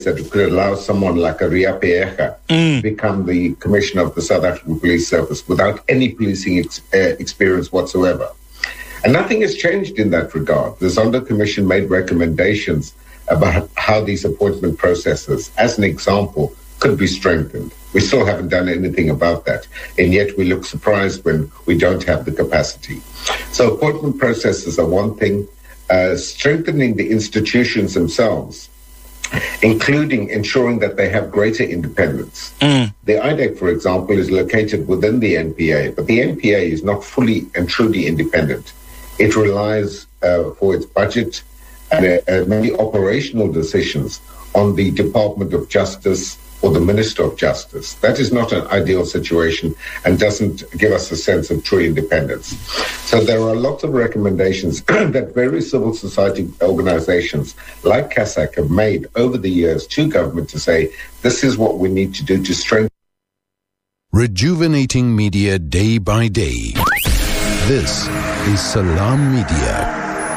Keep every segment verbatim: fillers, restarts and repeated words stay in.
that could allow someone like a Ria Peeja mm. to become the commissioner of the South African Police Service without any policing ex- uh, experience whatsoever. And nothing has changed in that regard. The Zondo Commission made recommendations about how these appointment processes, as an example, could be strengthened. We still haven't done anything about that, and yet we look surprised when we don't have the capacity. So appointment processes are one thing. Uh, strengthening the institutions themselves, including ensuring that they have greater independence. Mm. The I D E C, for example, is located within the N P A, but the N P A is not fully and truly independent. It relies uh, for its budget and uh, uh, many operational decisions on the Department of Justice or the Minister of Justice. That is not an ideal situation and doesn't give us a sense of true independence. So there are lots of recommendations that various civil society organizations like CASAC have made over the years to government to say, this is what we need to do to strengthen. Rejuvenating media day by day. This is Salam Media.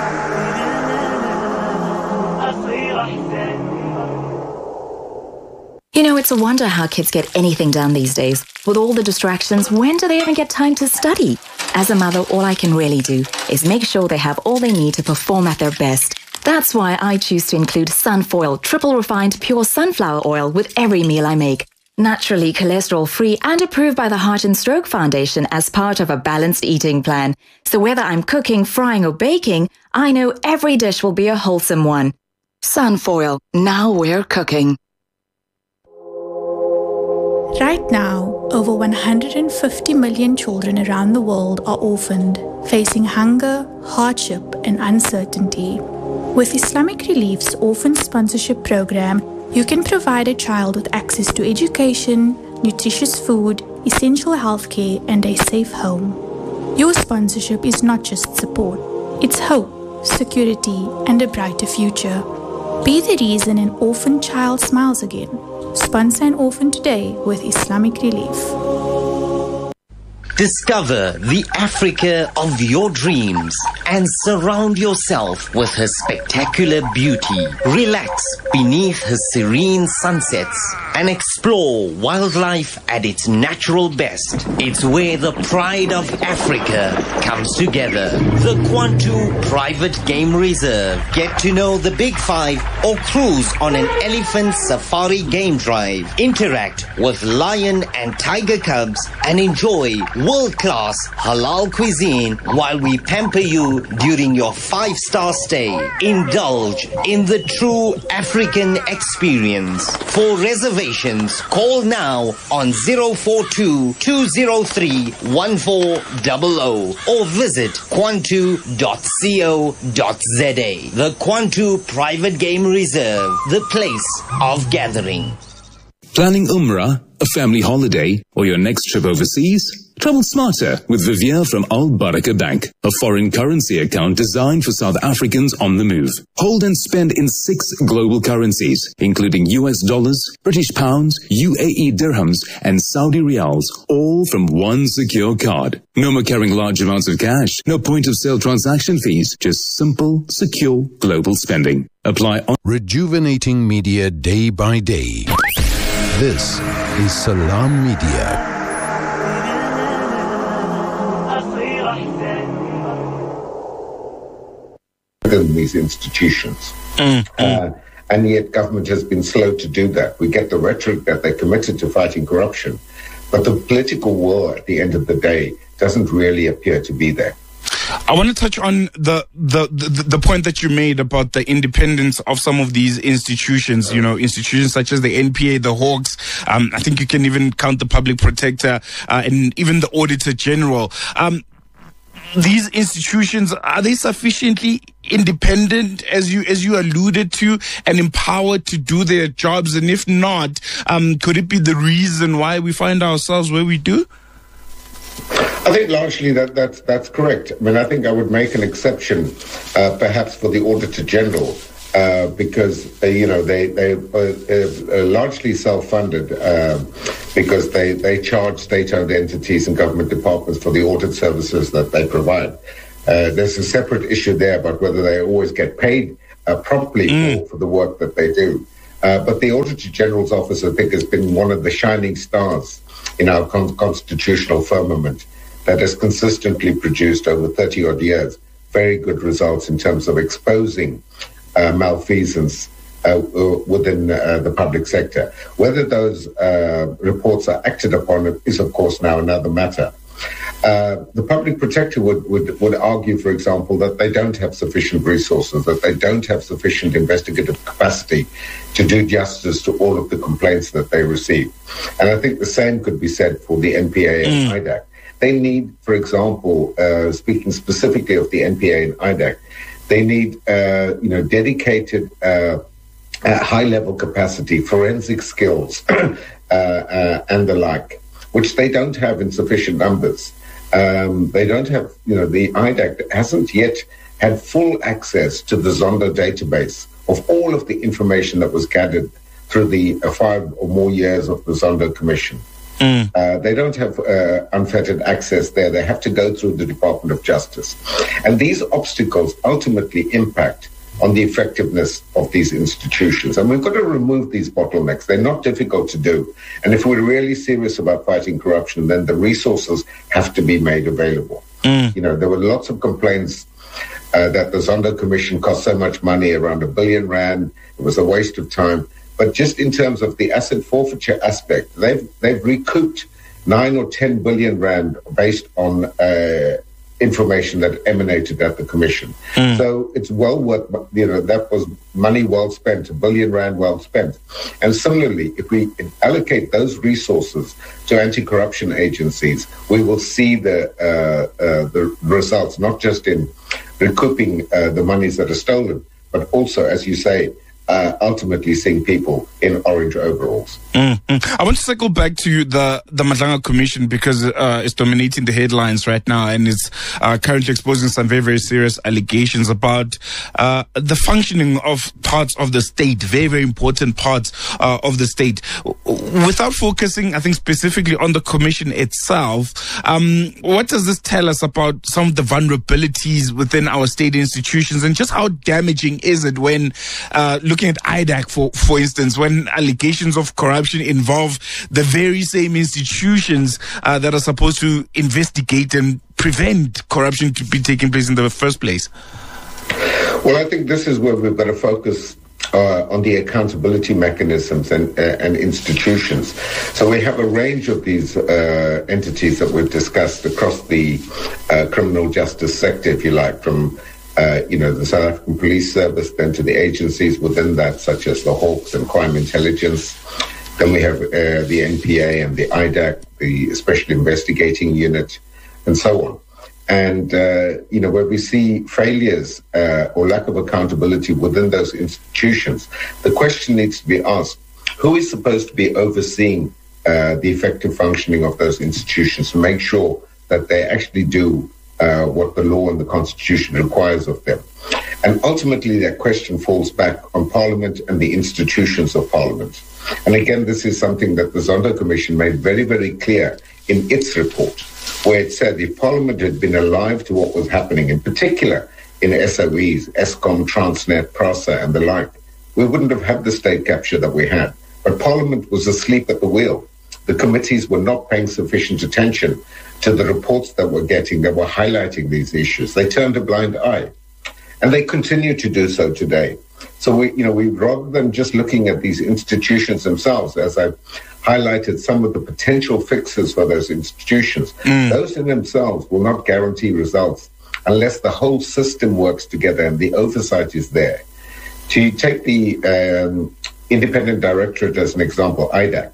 You know, it's a wonder how kids get anything done these days. With all the distractions, when do they even get time to study? As a mother, all I can really do is make sure they have all they need to perform at their best. That's why I choose to include Sunfoil, triple refined pure sunflower oil with every meal I make. Naturally cholesterol-free and approved by the Heart and Stroke Foundation as part of a balanced eating plan. So whether I'm cooking, frying or baking, I know every dish will be a wholesome one. Sunfoil, now we're cooking. Right now, over one hundred fifty million children around the world are orphaned, facing hunger, hardship, and uncertainty. With Islamic Relief's Orphan Sponsorship Program, you can provide a child with access to education, nutritious food, essential healthcare, and a safe home. Your sponsorship is not just support, it's hope, security, and a brighter future. Be the reason an orphan child smiles again. Sponsor an orphan today with Islamic Relief. Discover the Africa of your dreams and surround yourself with her spectacular beauty. Relax beneath her serene sunsets and explore wildlife at its natural best. It's where the pride of Africa comes together. The Kwantu Private Game Reserve. Get to know the Big Five or cruise on an elephant safari game drive. Interact with lion and tiger cubs and enjoy world-class halal cuisine while we pamper you during your five-star stay. Indulge in the true African experience. For reservations, call now on zero four two, two zero three, one four zero zero or visit kwantu dot co dot za. The Kwantu Private Game Reserve, the place of gathering. Planning Umrah, a family holiday, or your next trip overseas? Travel smarter with Vivier from Al Baraka Bank, a foreign currency account designed for South Africans on the move. Hold and spend in six global currencies, including U S dollars, British pounds, U A E dirhams, and Saudi riyals, all from one secure card. No more carrying large amounts of cash, no point of sale transaction fees, just simple, secure global spending. Apply on Rejuvenating media day by day. This is Salam Media. In these institutions. Mm, mm. Uh, and yet government has been slow to do that. We get the rhetoric that they're committed to fighting corruption, but the political will at the end of the day doesn't really appear to be there. I want to touch on the, the, the, the point that you made about the independence of some of these institutions, you know, institutions such as the N P A, the Hawks. Um, I think you can even count the Public Protector uh, and even the Auditor General. Um, These institutions, are they sufficiently independent, as you as you alluded to, and empowered to do their jobs? And if not, um, could it be the reason why we find ourselves where we do? I think largely that that's that's correct. I mean, I think I would make an exception, uh, perhaps for the Auditor General, uh, because uh, you know they they are uh, largely self-funded uh, because they they charge state-owned entities and government departments for the audit services that they provide. Uh, there's a separate issue there about whether they always get paid uh, properly mm. for, for the work that they do. Uh, but the Auditor General's Office, I think, has been one of the shining stars in our con- constitutional firmament that has consistently produced over thirty-odd years very good results in terms of exposing uh, malfeasance uh, within uh, the public sector. Whether those uh, reports are acted upon is, of course, now another matter. Uh, the public protector would, would, would argue, for example, that they don't have sufficient resources, that they don't have sufficient investigative capacity to do justice to all of the complaints that they receive. And I think the same could be said for the N P A and mm. I D A C. They need, for example, uh, speaking specifically of the N P A and I D A C, they need, uh, you know, dedicated, uh, uh, high-level capacity, forensic skills, uh, uh, and the like, which they don't have in sufficient numbers. Um, they don't have, you know, the I D A C hasn't yet had full access to the Zondo database of all of the information that was gathered through the uh, five or more years of the Zondo Commission. Mm. Uh, they don't have uh, unfettered access there. They have to go through the Department of Justice. And these obstacles ultimately impact on the effectiveness of these institutions. And we've got to remove these bottlenecks. They're not difficult to do. And if we're really serious about fighting corruption, then the resources have to be made available. Mm. You know, there were lots of complaints uh, that the Zondo Commission cost so much money, around a billion rand. It was a waste of time. But just in terms of the asset forfeiture aspect, they've they've recouped nine or ten billion rand based on uh, information that emanated at the commission. Mm. So it's well worth, you know, that was money well spent, a billion rand well spent. And similarly, if we allocate those resources to anti-corruption agencies, we will see the uh, uh, the results, not just in recouping uh, the monies that are stolen, but also, as you say, Uh, ultimately seeing people in orange overalls. Mm-hmm. I want to circle back to the, the Madlanga Commission because uh, it's dominating the headlines right now and it's uh, currently exposing some very, very serious allegations about uh, the functioning of parts of the state, very, very important parts uh, of the state. Without focusing, I think, specifically on the commission itself, um, what does this tell us about some of the vulnerabilities within our state institutions and just how damaging is it when uh, looking at I D A C, for, for instance, when allegations of corruption involve the very same institutions uh, that are supposed to investigate and prevent corruption to be taking place in the first place? Well, I think this is where we've got to focus uh, on the accountability mechanisms and, uh, and institutions. So we have a range of these uh, entities that we've discussed across the uh, criminal justice sector, if you like, from Uh, you know, the South African Police Service, then to the agencies within that, such as the Hawks and Crime Intelligence. Then we have uh, the N P A and the I D A C, the Special Investigating Unit, and so on. And, uh, you know, where we see failures uh, or lack of accountability within those institutions, the question needs to be asked, who is supposed to be overseeing uh, the effective functioning of those institutions to make sure that they actually do Uh, what the law and the Constitution requires of them. And ultimately, that question falls back on Parliament and the institutions of Parliament. And again, this is something that the Zondo Commission made very, very clear in its report, where it said if Parliament had been alive to what was happening, in particular in S O Es, Eskom, Transnet, PRASA, and the like, we wouldn't have had the state capture that we had. But Parliament was asleep at the wheel. The committees were not paying sufficient attention to the reports that we're getting that were highlighting these issues. They turned a blind eye. And they continue to do so today. So, we, you know, we rather than just looking at these institutions themselves, as I've highlighted some of the potential fixes for those institutions, mm. those in themselves will not guarantee results unless the whole system works together and the oversight is there. To take the um, Independent Directorate as an example, I D A C,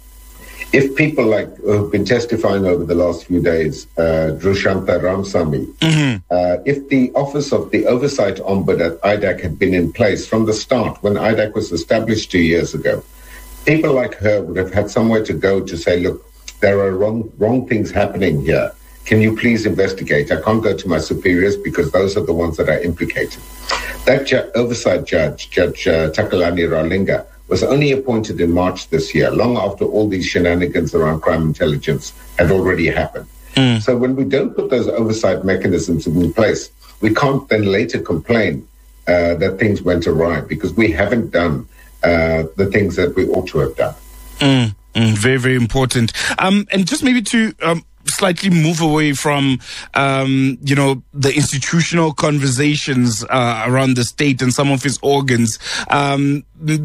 if people like who've been testifying over the last few days, uh, Drushanta Ramsamy, mm-hmm. uh, if the Office of the Oversight Ombud at I D A C had been in place from the start, when I D A C was established two years ago, people like her would have had somewhere to go to say, look, there are wrong, wrong things happening here. Can you please investigate? I can't go to my superiors because those are the ones that are implicated. That ju- oversight judge, Judge uh, Takalani Ralinga, was only appointed in March this year, long after all these shenanigans around crime intelligence had already happened. Mm. So when we don't put those oversight mechanisms in place, we can't then later complain uh, that things went awry because we haven't done uh, the things that we ought to have done. Mm, mm, very, very important. Um, and just maybe to um, slightly move away from, um, you know, the institutional conversations uh, around the state and some of its organs, um,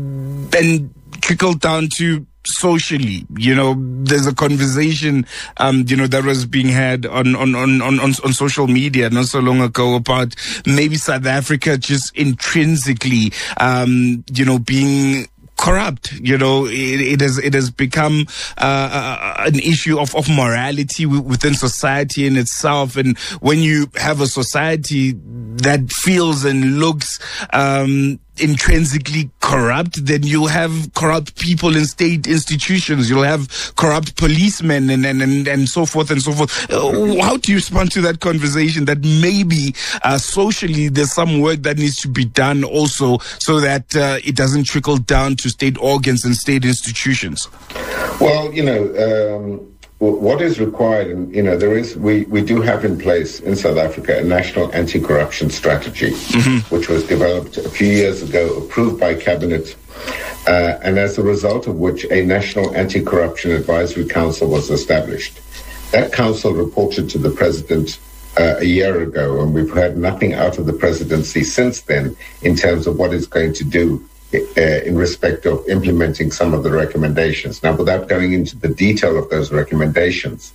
and trickle down to socially, you know, there's a conversation, um, you know, that was being had on, on, on, on, on social media not so long ago about maybe South Africa just intrinsically, um, you know, being corrupt. You know, it, it has it has become uh, an issue of, of morality w- within society in itself. And when you have a society that feels and looks um, intrinsically corrupt, then you'll have corrupt people in state institutions. You'll have corrupt policemen and and, and, and so forth and so forth. Uh, how do you respond to that conversation that maybe uh, socially there's some work that needs to be done also so that uh, it doesn't trickle down to state organs and state institutions? Well, you know, um, what is required, and, you know, there is, we, we do have in place in South Africa a national anti-corruption strategy, mm-hmm. which was developed a few years ago, approved by Cabinet, uh, and as a result of which a National Anti-Corruption Advisory Council was established. That council reported to the President uh, a year ago, and we've heard nothing out of the presidency since then in terms of what it's going to do Uh, in respect of implementing some of the recommendations. Now, without going into the detail of those recommendations,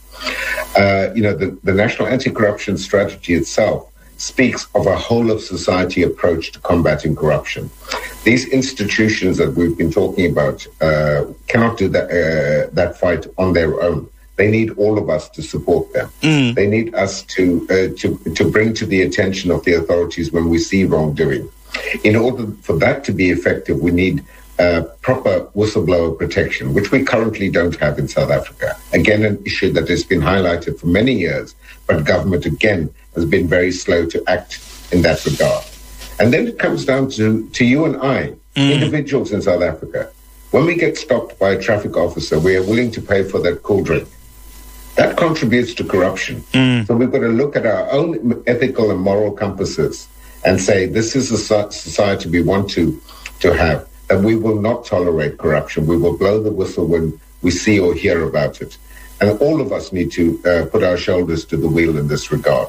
uh, you know, the, the National Anti-Corruption Strategy itself speaks of a whole-of-society approach to combating corruption. These institutions that we've been talking about uh, cannot do that, uh, that fight on their own. They need all of us to support them. Mm. They need us to, uh, to, to bring to the attention of the authorities when we see wrongdoing. In order for that to be effective, we need uh, proper whistleblower protection, which we currently don't have in South Africa. Again, an issue that has been highlighted for many years, but government, again, has been very slow to act in that regard. And then it comes down to, to you and I, mm. individuals in South Africa. When we get stopped by a traffic officer, we are willing to pay for that cool drink. That contributes to corruption. Mm. So we've got to look at our own ethical and moral compasses and say, this is a society we want to, to have, that we will not tolerate corruption. We will blow the whistle when we see or hear about it. And all of us need to uh, put our shoulders to the wheel in this regard.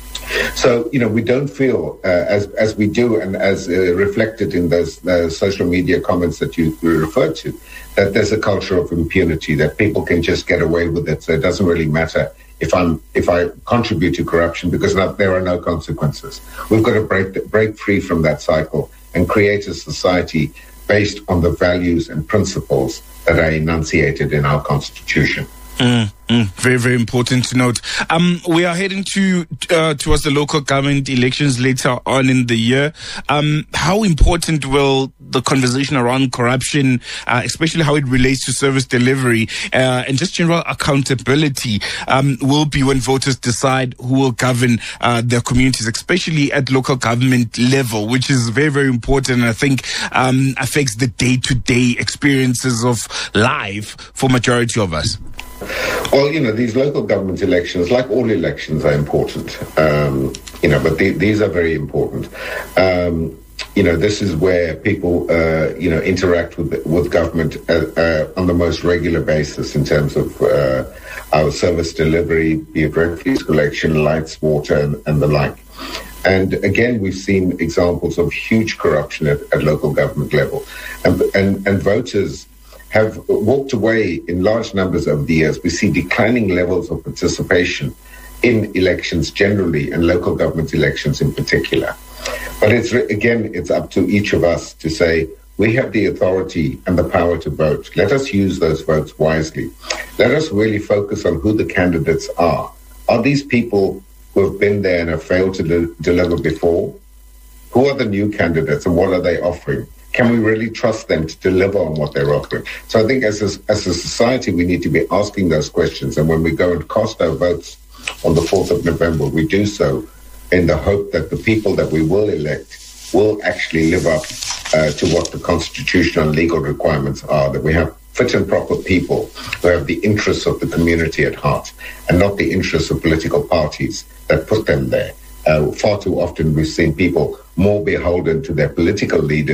So, you know, we don't feel, uh, as as we do, and as uh, reflected in those uh, social media comments that you referred to, that there's a culture of impunity, that people can just get away with it. So it doesn't really matter if I'm if I contribute to corruption, because not, there are no consequences. We've got to break break free from that cycle and create a society based on the values and principles that are enunciated in our Constitution. Mm, mm, very, very important to note. Um, we are heading to uh, towards the local government elections later on in the year. Um, how important will the conversation around corruption, uh, especially how it relates to service delivery uh, and just general accountability, um, will be when voters decide who will govern uh, their communities, especially at local government level, which is very, very important, and I think um, affects the day-to-day experiences of life for majority of us. Well, you know, these local government elections, like all elections, are important, um, you know, but the, these are very important. Um, you know, this is where people, uh, you know, interact with with government uh, uh, on the most regular basis in terms of uh, our service delivery, be it refuse collection, lights, water, and, and the like. And again, we've seen examples of huge corruption at, at local government level, and and, and voters have walked away in large numbers over the years. We see declining levels of participation in elections generally and local government elections in particular. But it's again, it's up to each of us to say, we have the authority and the power to vote. Let us use those votes wisely. Let us really focus on who the candidates are. Are these people who have been there and have failed to de- deliver before? Who are the new candidates and what are they offering? Can we really trust them to deliver on what they're offering? So I think as a, as a society, we need to be asking those questions. And when we go and cast our votes on the fourth of November, we do so in the hope that the people that we will elect will actually live up uh, to what the constitutional and legal requirements are, that we have fit and proper people who have the interests of the community at heart and not the interests of political parties that put them there. Uh, far too often we've seen people more beholden to their political leaders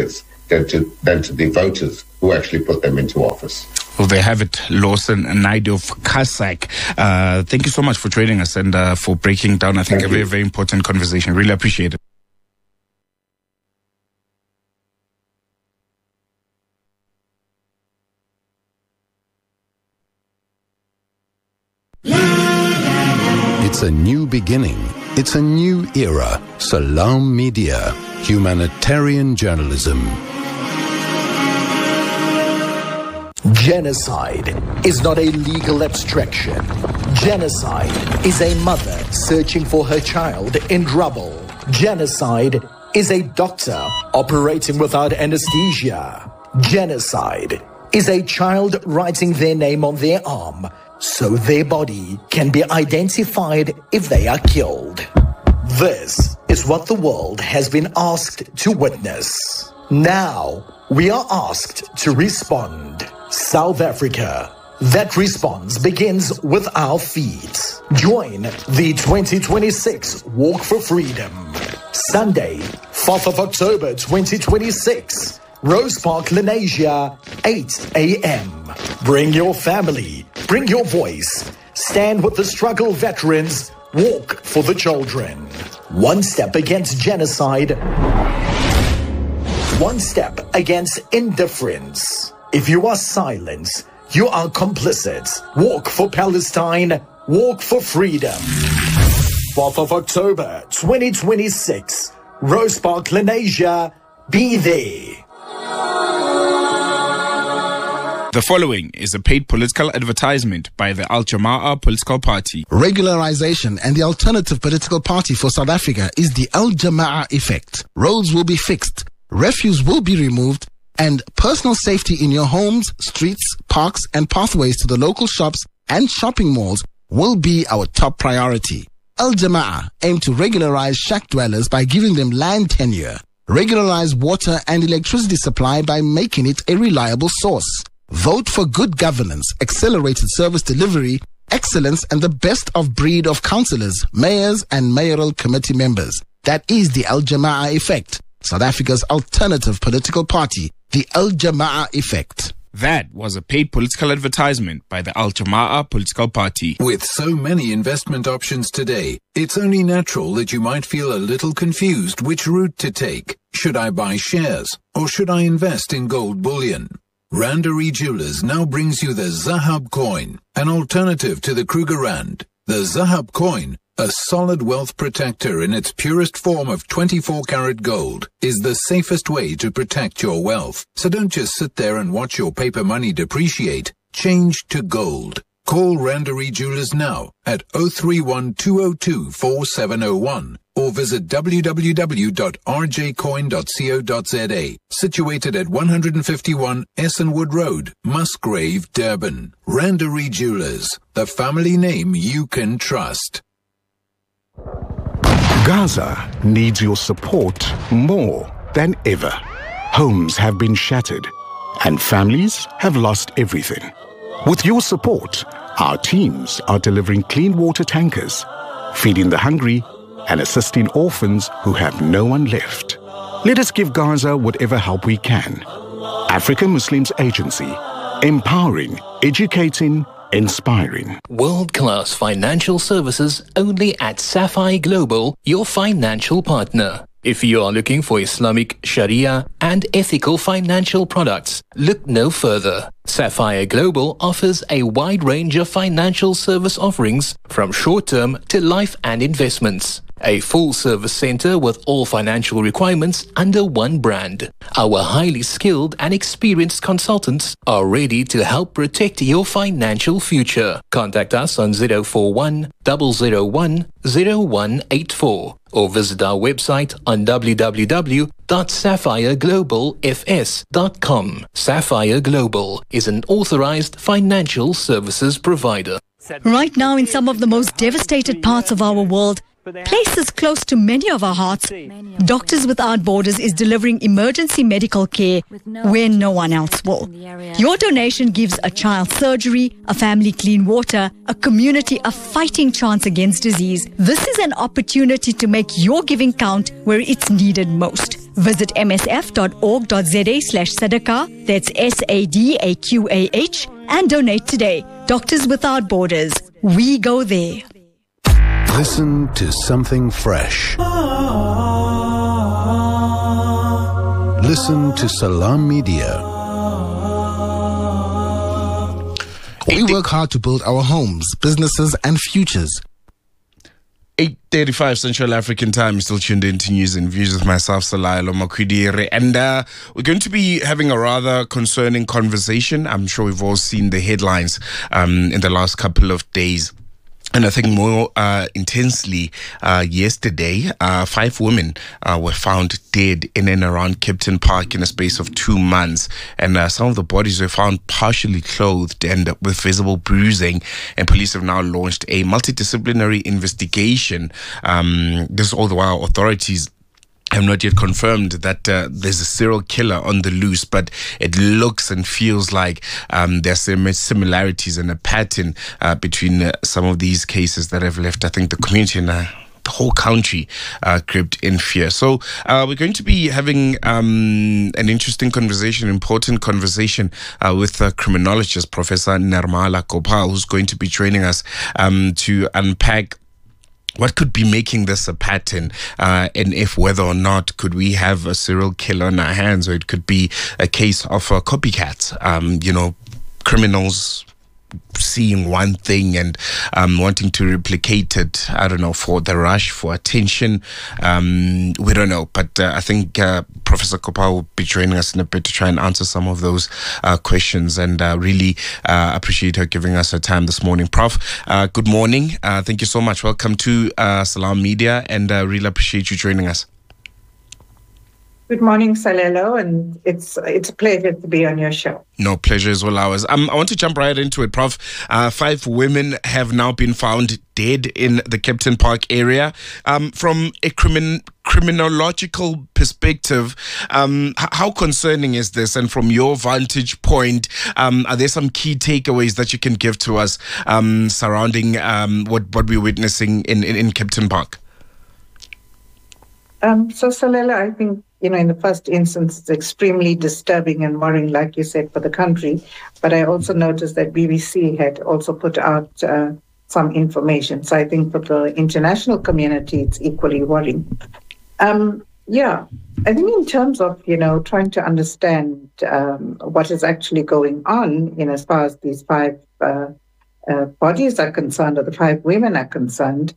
than to, than to the voters who actually put them into office. Well, they have it, Lawson Naidoo of CASAC. Uh, thank you so much for joining us and uh, for breaking down, I think, thank a very, you. very important conversation. Really appreciate it. It's a new beginning. It's a new era. Salam Media. Humanitarian journalism. Genocide is not a legal abstraction. Genocide is a mother searching for her child in rubble. Genocide is a doctor operating without anesthesia. Genocide is a child writing their name on their arm so their body can be identified if they are killed. This is what the world has been asked to witness. Now, we are asked to respond. South Africa. That response begins with our feet. Join the twenty twenty-six Walk for Freedom. Sunday, fourth of October twenty twenty-six. Rose Park, Lenasia, eight a.m. Bring your family. Bring your voice. Stand with the struggle veterans. Walk for the children. One step against genocide. One step against indifference. If you are silent, you are complicit. Walk for Palestine. Walk for freedom. fourth of October twenty twenty-six. Rose Park, Lenasia. Be there. The following is a paid political advertisement by the Al Jamaah Political Party. Regularization and the alternative political party for South Africa is the Al Jamaah effect. Roads will be fixed, refuse will be removed, and personal safety in your homes, streets, parks, and pathways to the local shops and shopping malls will be our top priority. Al Jamaah aim to regularize shack dwellers by giving them land tenure, regularize water and electricity supply by making it a reliable source. Vote for good governance, accelerated service delivery, excellence, and the best of breed of councillors, mayors, and mayoral committee members. That is the Al Jamaah effect, South Africa's alternative political party, the Al Jamaah effect. That was a paid political advertisement by the Al Jamaah Political Party. With so many investment options today, it's only natural that you might feel a little confused which route to take. Should I buy shares or should I invest in gold bullion? Randery Jewelers now brings you the Zahab coin, an alternative to the Kruger Rand. The Zahab coin, a solid wealth protector in its purest form of twenty-four karat gold, is the safest way to protect your wealth. So don't just sit there and watch your paper money depreciate. Change to gold. Call Randery Jewelers now at zero three one, two zero two, four seven zero one or visit w w w dot r j coin dot co dot z a. Situated at one fifty-one Essenwood Road, Musgrave, Durban. Randery Jewelers, the family name you can trust. Gaza needs your support more than ever. Homes have been shattered and families have lost everything. With your support, our teams are delivering clean water tankers, feeding the hungry, and assisting orphans who have no one left. Let us give Gaza whatever help we can. African Muslims Agency, empowering, educating, inspiring. World-class financial services only at Sapphire Global, your financial partner. If you are looking for Islamic, Sharia, and ethical financial products, look no further. Sapphire Global offers a wide range of financial service offerings from short-term to life and investments. A full-service center with all financial requirements under one brand. Our highly skilled and experienced consultants are ready to help protect your financial future. Contact us on zero four one, zero zero one, zero one eight four or visit our website on w w w dot sapphire global f s dot com. Sapphire Global is an authorized financial services provider. Right now, in some of the most devastated parts of our world, places close to many of our hearts, Doctors Without Borders is delivering emergency medical care where no one else will. Your donation gives a child surgery, a family clean water, a community a fighting chance against disease. This is an opportunity to make your giving count where it's needed most. Visit msf.org.za slash sadaqah, that's S A D A Q A H, and donate today. Doctors Without Borders. We go there. Listen to something fresh. Listen to Salam Media. We work hard to build our homes, businesses, and futures. eight thirty-five Central African Time, still tuned in to News and Views with myself, Salayelo Makwidire. And uh, we're going to be having a rather concerning conversation. I'm sure we've all seen the headlines um, in the last couple of days. And I think more uh, intensely, uh, yesterday, uh, five women uh, were found dead in and around Kempton Park in a space of two months. And uh, some of the bodies were found partially clothed and with visible bruising. And police have now launched a multidisciplinary investigation. Um, this all the while authorities have not yet confirmed that uh, there's a serial killer on the loose, but it looks and feels like um, there's some similarities and a pattern uh, between uh, some of these cases that have left, I think, the community and uh, the whole country uh, gripped in fear. So uh, we're going to be having um, an interesting conversation, important conversation uh, with uh, criminologist Professor Nirmala Gopal, who's going to be joining us um, to unpack what could be making this a pattern, uh, and if whether or not could we have a serial killer on our hands, or it could be a case of a copycat, um, you know, criminals seeing one thing and um, wanting to replicate it, I don't know, for the rush, for attention. Um, we don't know. But uh, I think uh, Professor Gopal will be joining us in a bit to try and answer some of those uh, questions, and uh, really uh, appreciate her giving us her time this morning. Prof, uh, good morning. Uh, thank you so much. Welcome to uh, Salam Media, and uh, really appreciate you joining us. Good morning, Salelo, and it's it's a pleasure to be on your show. No, pleasure is all ours. Um, I want to jump right into it, Prof. Uh, five women have now been found dead in the Kempton Park area. Um, from a crimin- criminological perspective, um, h- how concerning is this? And from your vantage point, um, are there some key takeaways that you can give to us um, surrounding um, what, what we're witnessing in, in, in Kempton Park? Um, so, Salelo, I think, you know, in the first instance, it's extremely disturbing and worrying, like you said, for the country. But I also noticed that B B C had also put out uh, some information. So I think for the international community, it's equally worrying. Um, yeah, I think in terms of, you know, trying to understand um, what is actually going on in as far as these five uh, uh, bodies are concerned, or the five women are concerned,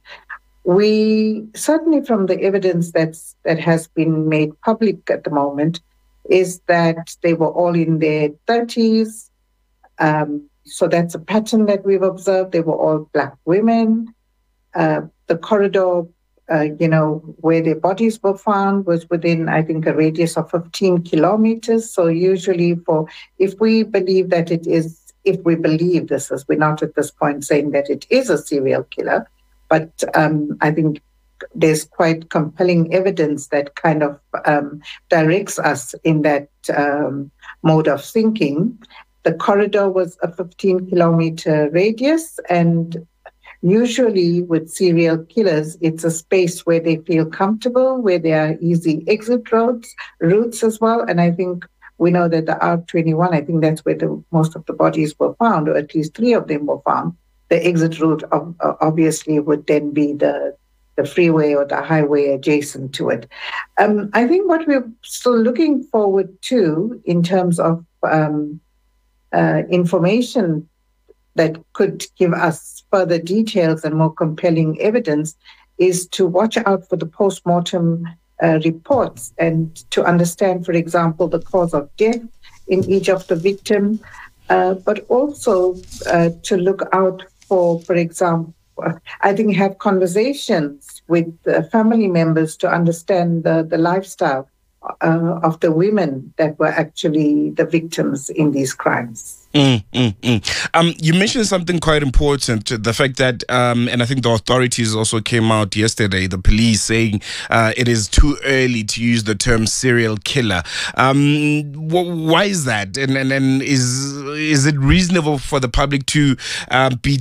we certainly, from the evidence that's that has been made public at the moment, is that they were all in their thirties. Um, so that's a pattern that we've observed. They were all Black women. Uh, the corridor, uh, you know, where their bodies were found was within, I think, a radius of fifteen kilometers. So usually, for if we believe that it is, if we believe this is, we're not at this point saying that it is a serial killer. But um, I think there's quite compelling evidence that kind of um, directs us in that um, mode of thinking. The corridor was a fifteen kilometer radius, and usually with serial killers, it's a space where they feel comfortable, where there are easy exit roads, routes as well. And I think we know that the R twenty-one, I think that's where the, most of the bodies were found, or at least three of them were found. The exit route of, uh, obviously would then be the, the freeway or the highway adjacent to it. Um, I think what we're still looking forward to in terms of um, uh, information that could give us further details and more compelling evidence is to watch out for the post-mortem uh, reports and to understand, for example, the cause of death in each of the victims, uh, but also uh, to look out for, for example, I think have conversations with uh, family members to understand the, the lifestyle uh, of the women that were actually the victims in these crimes. Mm, mm, mm. Um, you mentioned something quite important, the fact that, um, and I think the authorities also came out yesterday, the police saying uh, it is too early to use the term serial killer. Um, wh- why is that? And, and, and is, is it reasonable for the public to uh, be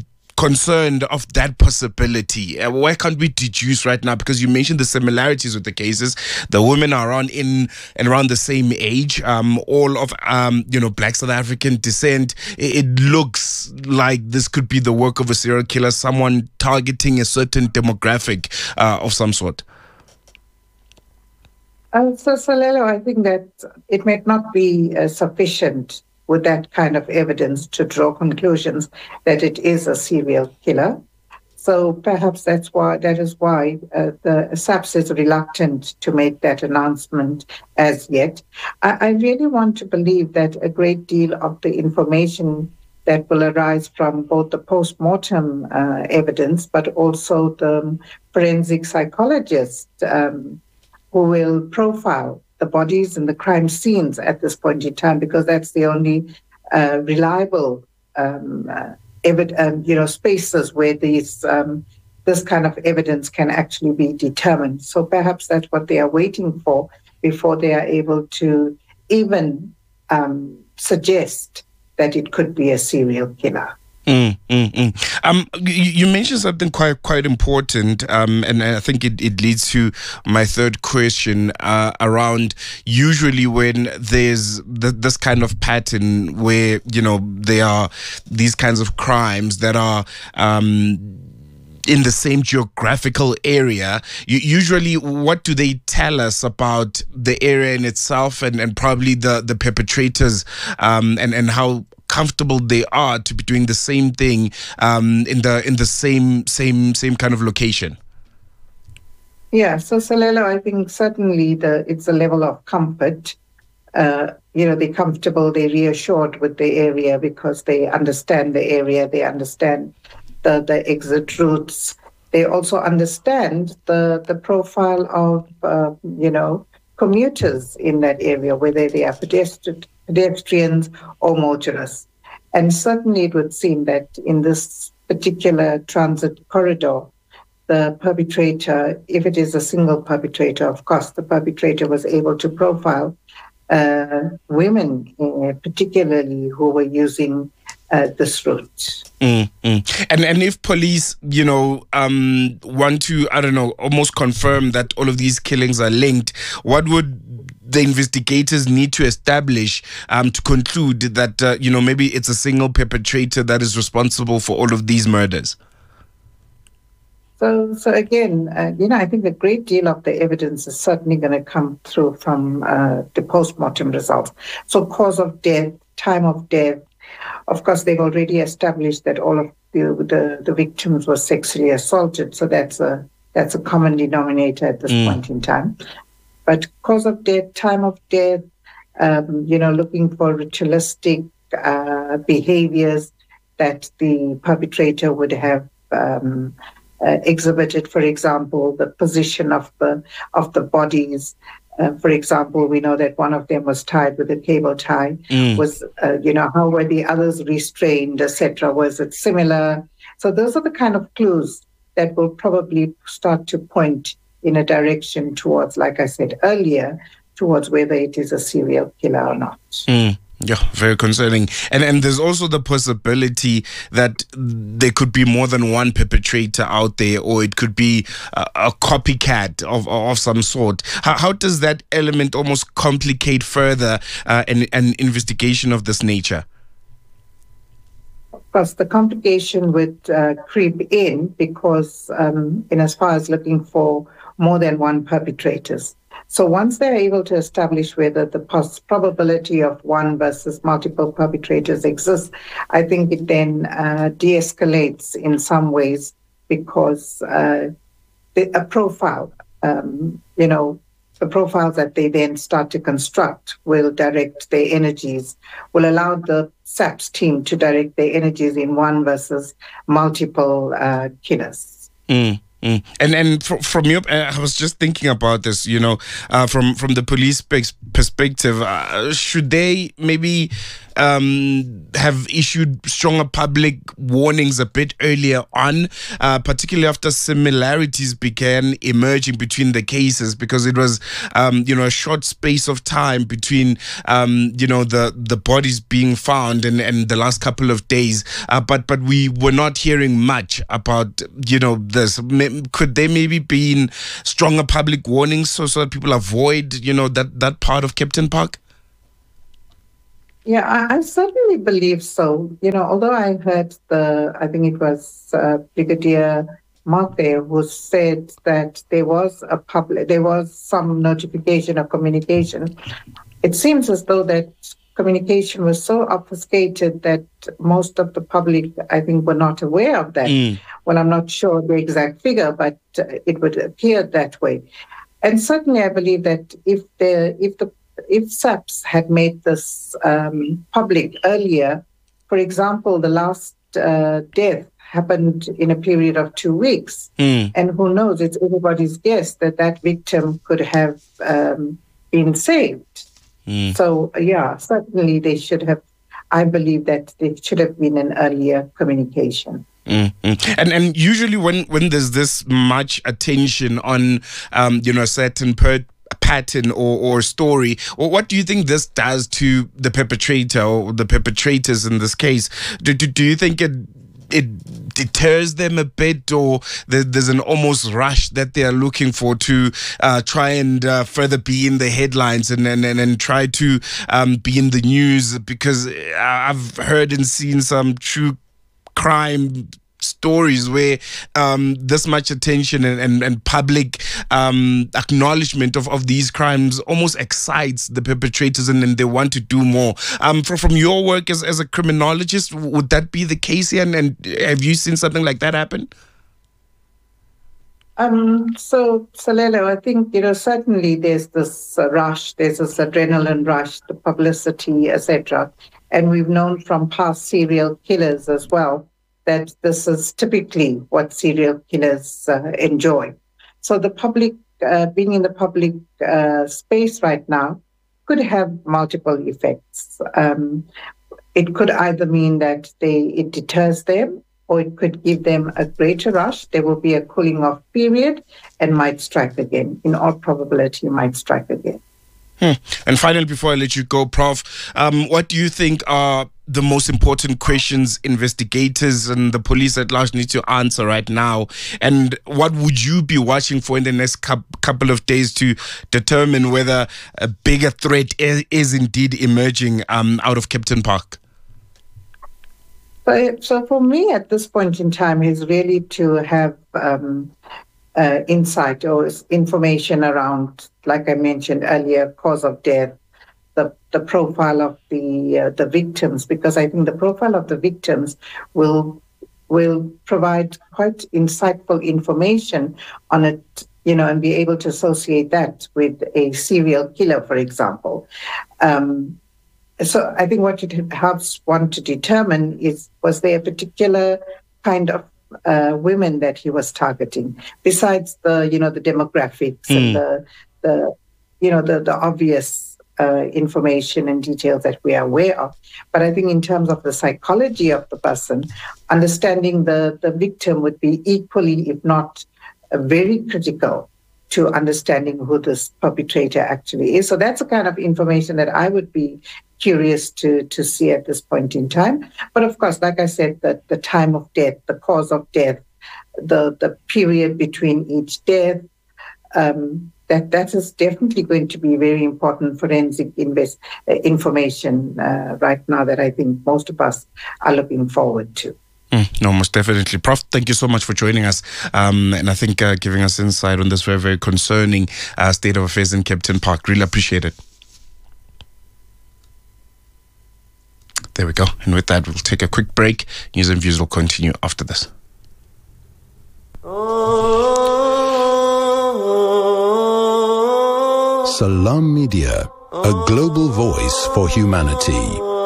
concerned of that possibility? Uh, why can't we deduce right now? Because you mentioned the similarities with the cases. The women are around in and around the same age, um, all of um, you know, Black South African descent. It, it looks like this could be the work of a serial killer, someone targeting a certain demographic uh, of some sort. Uh, so, Solelo, I think that it might not be uh, sufficient with that kind of evidence to draw conclusions that it is a serial killer. So perhaps that's why that is why uh, the SAPS is reluctant to make that announcement as yet. I, I really want to believe that a great deal of the information that will arise from both the post-mortem uh, evidence, but also the forensic psychologist um, who will profile the bodies and the crime scenes at this point in time, because that's the only uh, reliable um, uh, evid- um, you know, spaces where these um, this kind of evidence can actually be determined. So perhaps that's what they are waiting for before they are able to even um, suggest that it could be a serial killer. Mm, mm, mm. Um, you, you mentioned something quite quite important, um, and I think it, it leads to my third question uh, around usually when there's th- this kind of pattern where, you know, there are these kinds of crimes that are um, in the same geographical area, you, usually what do they tell us about the area in itself and, and probably the, the perpetrators um, and, and how comfortable they are to be doing the same thing um, in the in the same same same kind of location? Yeah, so Solelo, I think certainly the it's a level of comfort. Uh, you know, they're comfortable, they're reassured with the area because they understand the area, they understand the, the exit routes. They also understand the the profile of uh, you know commuters in that area, whether they are pedestrian. pedestrians or motorists. And certainly it would seem that in this particular transit corridor, the perpetrator, if it is a single perpetrator, of course, the perpetrator was able to profile uh, women, uh, particularly who were using uh, this route. Mm-hmm. And and if police, you know, um, want to, I don't know, almost confirm that all of these killings are linked, what would the investigators need to establish um, to conclude that, uh, you know, maybe it's a single perpetrator that is responsible for all of these murders? So, so again, uh, you know, I think a great deal of the evidence is certainly going to come through from uh, the post-mortem results. So cause of death, time of death. Of course, they've already established that all of the, the, the victims were sexually assaulted. So that's a, that's a common denominator at this mm. point in time. But cause of death, time of death, um, you know, looking for ritualistic uh, behaviors that the perpetrator would have um, uh, exhibited. For example, the position of the of the bodies. Uh, for example, we know that one of them was tied with a cable tie. Mm. Was uh, you know, how were the others restrained, et cetera? Was it similar? So those are the kind of clues that will probably start to point in a direction towards, like I said earlier, towards whether it is a serial killer or not. Mm. Yeah, very concerning. And and there's also the possibility that there could be more than one perpetrator out there, or it could be a, a copycat of of some sort. How, how does that element almost complicate further uh, an, an investigation of this nature? Of course, the complication would uh, creep in because um, in as far as looking for more than one perpetrators. So once they're able to establish whether the pos- probability of one versus multiple perpetrators exists, I think it then uh, de-escalates in some ways because uh, the, a profile, um, you know, the profiles that they then start to construct will direct their energies, will allow the SAPS team to direct their energies in one versus multiple uh, killers. Mm. Mm. And and fr- from your, uh, I was just thinking about this, you know, uh, from from the police pe- perspective, uh, should they maybe um, have issued stronger public warnings a bit earlier on, uh, particularly after similarities began emerging between the cases, because it was, um, you know, a short space of time between, um, you know, the, the bodies being found and, and the last couple of days. Uh, but but we were not hearing much about, you know, this. Could there maybe be stronger public warnings so, so that people avoid, you know, that, that part of Kempton Park? Yeah, I, I certainly believe so. You know, although I heard the, I think it was uh, Brigadier Marthe who said that there was a public, there was some notification or communication. It seems as though that communication was so obfuscated that most of the public, I think, were not aware of that. Mm. Well, I'm not sure the exact figure, but uh, it would appear that way. And certainly, I believe that if the if the if SAPS had made this um, public earlier, for example, the last uh, death happened in a period of two weeks, mm. and who knows? It's everybody's guess that that victim could have um, been saved. Mm. So, yeah, certainly they should have, I believe that there should have been an earlier communication. Mm-hmm. And and usually when, when there's this much attention on, um, you know, a certain per- pattern or, or story, or what do you think this does to the perpetrator or the perpetrators in this case? Do, do, do you think it it deters them a bit, or there, there's an almost rush that they are looking for to uh, try and uh, further be in the headlines and and, and, and try to um, be in the news? Because I've heard and seen some true crime stories where um, this much attention and, and, and public um, acknowledgement of, of these crimes almost excites the perpetrators, and then they want to do more. Um, from, from your work as, as a criminologist, would that be the case here? And, and have you seen something like that happen? Um, so, Salelo, I think, you know, certainly there's this uh, rush, there's this adrenaline rush, the publicity, et cetera. And we've known from past serial killers as well that this is typically what serial killers uh, enjoy. So the public, uh, being in the public uh, space right now, could have multiple effects. Um, it could either mean that they it deters them, or it could give them a greater rush. There will be a cooling off period and might strike again. In all probability, might strike again. Hmm. And finally, before I let you go, Professor, um, what do you think are the most important questions investigators and the police at large need to answer right now? And what would you be watching for in the next couple of days to determine whether a bigger threat is, is indeed emerging um, out of Kempton Park? So, so for me at this point in time is really to have um, uh, insight or information around, like I mentioned earlier, cause of death, the, the profile of the uh, the victims, because I think the profile of the victims will will provide quite insightful information on it, you know, and be able to associate that with a serial killer, for example. Um, so I think what it helps one to determine is, was there a particular kind of uh, women that he was targeting, besides the, you know, the demographics mm. and the, the, you know, the, the obvious Uh, information and details that we are aware of. But I think in terms of the psychology of the person, understanding the, the victim would be equally, if not uh, very critical to understanding who this perpetrator actually is. So that's the kind of information that I would be curious to, to see at this point in time. But of course, like I said, the, the time of death, the cause of death, the, the period between each death, um, That, that is definitely going to be very important forensic invest, uh, information uh, right now that I think most of us are looking forward to. Mm, no, most definitely. Prof, thank you so much for joining us. Um, and I think uh, giving us insight on this very, very concerning uh, state of affairs in Kempton Park. Really appreciate it. There we go. And with that, we'll take a quick break. News and views will continue after this. Salam Media, a global voice for humanity.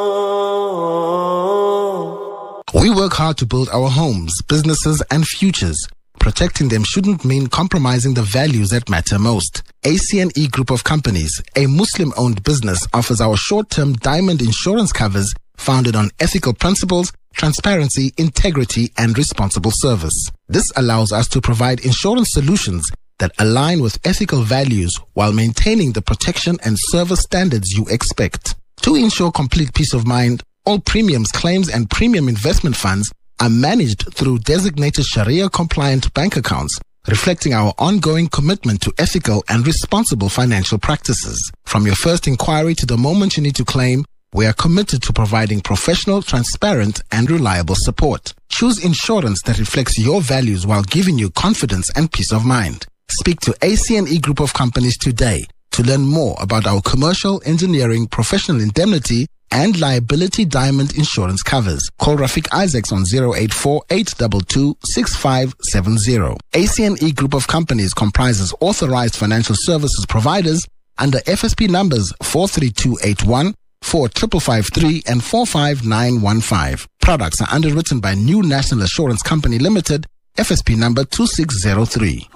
We work hard to build our homes, businesses, and futures. Protecting them shouldn't mean compromising the values that matter most. A C N E Group of Companies, a Muslim-owned business, offers our short-term diamond insurance covers founded on ethical principles, transparency, integrity, and responsible service. This allows us to provide insurance solutions that align with ethical values while maintaining the protection and service standards you expect. To ensure complete peace of mind, all premiums, claims, and premium investment funds are managed through designated Sharia-compliant bank accounts, reflecting our ongoing commitment to ethical and responsible financial practices. From your first inquiry to the moment you need to claim, we are committed to providing professional, transparent, and reliable support. Choose insurance that reflects your values while giving you confidence and peace of mind. Speak to A C N E Group of Companies today to learn more about our commercial, engineering, professional indemnity, and liability diamond insurance covers. Call Rafiq Isaacs on zero eight four, eight two two, six five seven zero. A C N E Group of Companies comprises authorized financial services providers under F S P numbers four three two eight one, four five five three, and four five nine one five. Products are underwritten by New National Assurance Company Limited, F S P number two six zero three.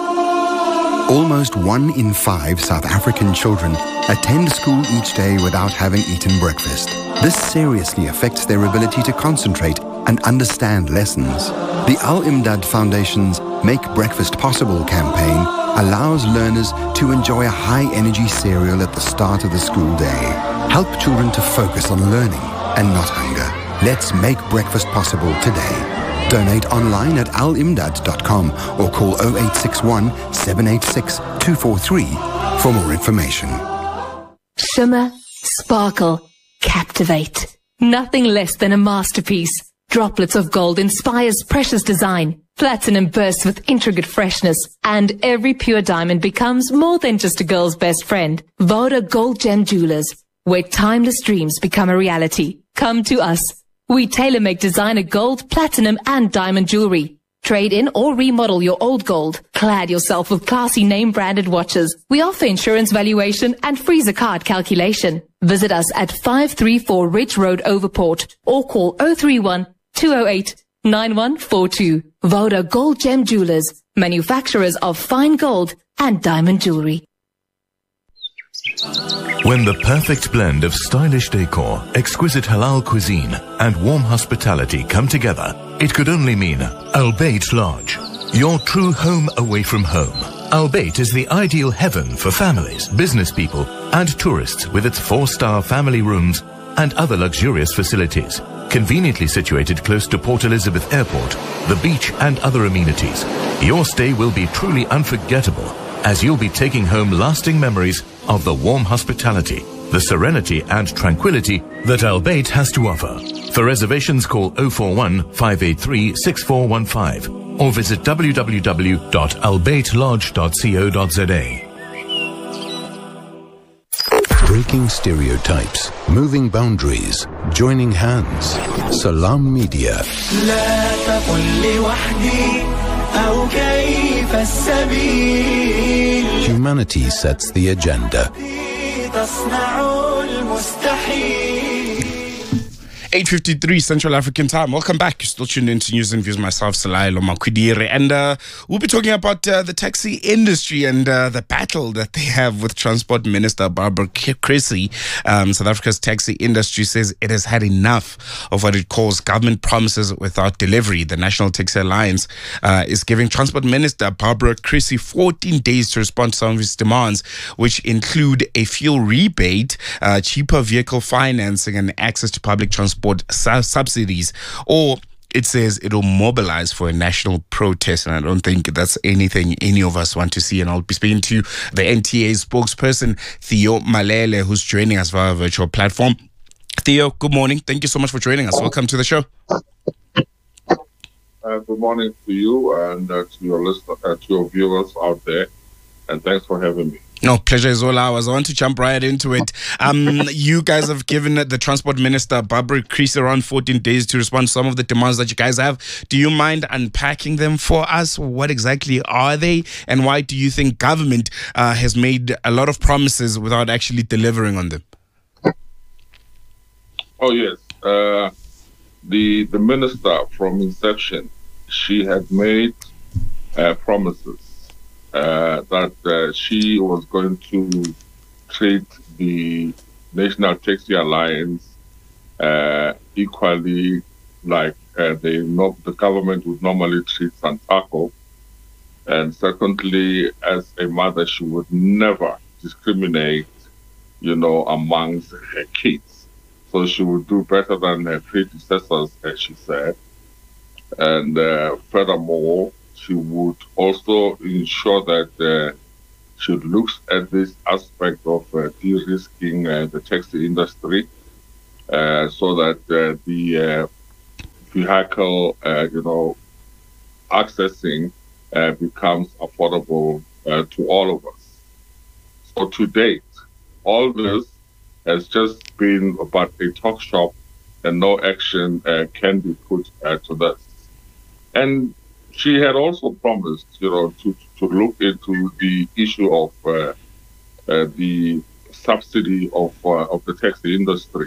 Almost one in five South African children attend school each day without having eaten breakfast. This seriously affects their ability to concentrate and understand lessons. The Al-Imdad Foundation's Make Breakfast Possible campaign allows learners to enjoy a high-energy cereal at the start of the school day. Help children to focus on learning and not hunger. Let's make breakfast possible today. Donate online at al imdad dot com or call zero eight six one, seven eight six, two four three for more information. Shimmer, sparkle, captivate. Nothing less than a masterpiece. Droplets of gold inspires precious design. Platinum bursts with intricate freshness. And every pure diamond becomes more than just a girl's best friend. Voda Gold Gem Jewelers, where timeless dreams become a reality. Come to us. We tailor-make designer gold, platinum, and diamond jewelry. Trade in or remodel your old gold. Clad yourself with classy name-branded watches. We offer insurance valuation and free zakat calculation. Visit us at five three four Ridge Road, Overport, or call zero three one, two zero eight, nine one four two. Voda Gold Gem Jewelers, manufacturers of fine gold and diamond jewelry. When the perfect blend of stylish decor, exquisite halal cuisine, and warm hospitality come together, it could only mean Al Bayt Lodge, your true home away from home. Al Bayt is the ideal heaven for families, business people, and tourists with its four-star family rooms and other luxurious facilities. Conveniently situated close to Port Elizabeth Airport, the beach, and other amenities, your stay will be truly unforgettable, as you'll be taking home lasting memories of the warm hospitality, the serenity and tranquility that Al Bayt has to offer. For reservations, call zero four one, five eight three, six four one five or visit w w w dot al bayt lodge dot co dot z a. Breaking stereotypes, moving boundaries, joining hands. Salam Media. Humanity sets the agenda. eight fifty-three Central African Time. Welcome back. You're still tuned into News and Views. Myself, Salai Lomakwidire. And uh, we'll be talking about uh, the taxi industry and uh, the battle that they have with Transport Minister Barbara Creecy. Um, South Africa's taxi industry says it has had enough of what it calls government promises without delivery. The National Taxi Alliance uh, is giving Transport Minister Barbara Creecy fourteen days to respond to some of his demands, which include a fuel rebate, uh, cheaper vehicle financing, and access to public transport subsidies, or it says it'll mobilize for a national protest, and I don't think that's anything any of us want to see. And I'll be speaking to the N T A spokesperson, Theo Malele, who's joining us via a virtual platform. Theo, good morning. Thank you so much for joining us. Welcome to the show. Uh, good morning to you and uh, to your listeners, uh, to your viewers out there, and thanks for having me. No, pleasure is all ours. I want to jump right into it. Um, you guys have given the Transport Minister, Barbara Creecy, around fourteen days to respond to some of the demands that you guys have. Do you mind unpacking them for us? What exactly are they? And why do you think government uh, has made a lot of promises without actually delivering on them? Oh, yes. Uh, the, the minister from inception, she had made uh, promises. Uh, that uh, she was going to treat the National Taxi Alliance uh, equally like uh, they know the government would normally treat Santaco. And secondly, as a mother, she would never discriminate, you know, amongst her kids. So she would do better than her predecessors, as she said. And uh, furthermore, she would also ensure that uh, she looks at this aspect of uh, de-risking uh, the taxi industry uh, so that uh, the uh, vehicle, uh, you know, accessing uh, becomes affordable uh, to all of us. So to date, all this has just been about a talk shop and no action uh, can be put uh, to this. And she had also promised, you know, to, to look into the issue of uh, uh, the subsidy of uh, of the taxi industry.